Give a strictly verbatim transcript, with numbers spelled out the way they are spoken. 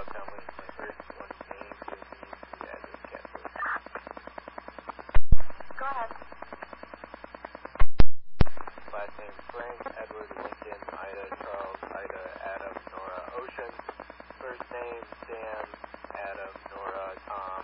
I'll tell me my first one name, you'll need the address category. Go ahead. Last name Frank, Edward, Lincoln, Ida, Charles, Ida, Adam, Nora, Ocean. First name Sam, Adam, Nora, Tom,